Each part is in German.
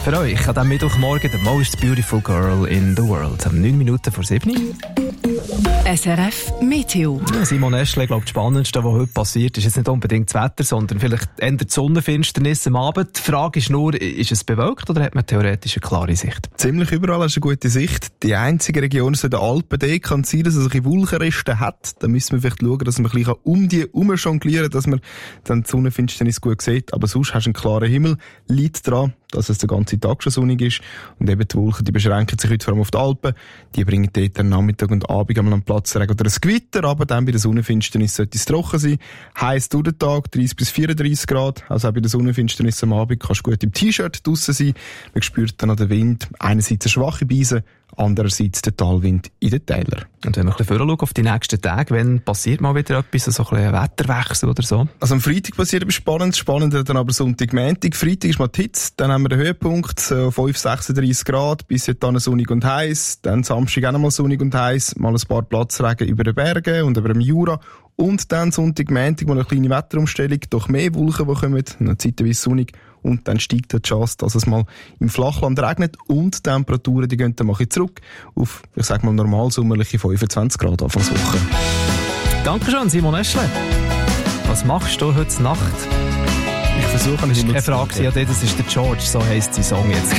Für euch an diesem Mittwochmorgen «The Most Beautiful Girl in the World». 9 Minuten vor 7. SRF Meteo. Ja, Simon Eschle, glaube das Spannendste, was heute passiert, ist jetzt nicht unbedingt das Wetter, sondern vielleicht eher die Sonnenfinsternis am Abend. Die Frage ist nur, ist es bewölkt oder hat man theoretisch eine klare Sicht? Ziemlich überall hast du eine gute Sicht. Die einzige Region ist in den Alpen, die kann sein, dass es ein bisschen Wolkenreste hat. Da müssen wir vielleicht schauen, dass man ein bisschen um die herum jonglieren kann, dass man dann die Sonnenfinsternis gut sieht. Aber sonst hast du einen klaren Himmel. Liegt daran, dass es den ganzen Tag schon sonnig ist. Und eben die Wolken, die beschränken sich heute vor allem auf die Alpen. Die bringen dort am Nachmittag und Abend einmal einen Platzregen oder ein Gewitter. Aber dann bei der Sonnenfinsternis sollte es trocken sein. Heiß durch den Tag, 30 bis 34 Grad. Also auch bei der Sonnenfinsternis am Abend kannst du gut im T-Shirt draussen sein. Man spürt dann an den Wind einerseits eine schwache Brise, andererseits den Talwind in den Tälern. Und wenn wir ein bisschen vorher schauen auf die nächsten Tage, wann passiert mal wieder etwas, so ein bisschen ein Wetterwechsel oder so? Also am Freitag passiert etwas Spannendes. Spannender dann aber Sonntag, Montag. Freitag ist mal die Hitze, dann haben wir den Höhepunkt, 5, 36 Grad, bis dann sonnig und heiß. Dann Samstag auch noch mal sonnig und heiß, mal ein paar Platzregen über den Bergen und über dem Jura. Und dann Sonntag, Montag mal eine kleine Wetterumstellung, doch mehr Wolken, die kommen, dann zeitweise sonnig. Und dann steigt die Chance, dass es mal im Flachland regnet und die Temperaturen, die gehen dann mal zurück auf, ich sag mal, normal sommerliche 25 Grad Anfangswoche. Dankeschön, Simon Eschle. Was machst du heute Nacht? Ich versuche Das ist keine Frage, ja, das ist der George, so heisst sein Song jetzt.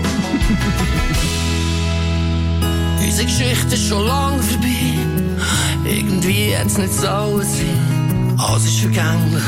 Unsere Geschichte ist schon lang vorbei. Irgendwie hat's nicht sollen sein. Alles ist vergänglich